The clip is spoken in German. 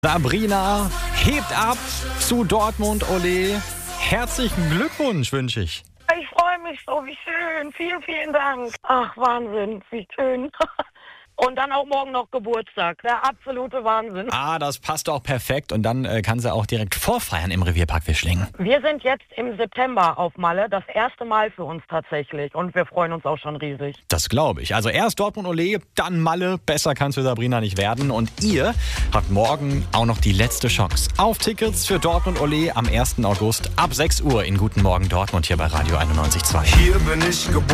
Sabrina hebt ab zu Dortmund, Ole. Herzlichen Glückwunsch wünsche ich. Ich freue mich so, wie schön. Vielen, vielen Dank. Ach, Wahnsinn, wie schön. Und dann auch morgen noch Geburtstag. Der absolute Wahnsinn. Das passt auch perfekt. Und dann kann sie auch direkt vorfeiern im Revierpark Wischlingen. Wir sind jetzt im September auf Malle. Das erste Mal für uns tatsächlich. Und wir freuen uns auch schon riesig. Das glaube ich. Also erst Dortmund, Ole, dann Malle. Besser kann es für Sabrina nicht werden. Und ihr habt morgen auch noch die letzte Chance auf Tickets für Dortmund, Ole am 1. August ab 6 Uhr in Guten Morgen Dortmund hier bei Radio 91.2. Hier bin ich geboren.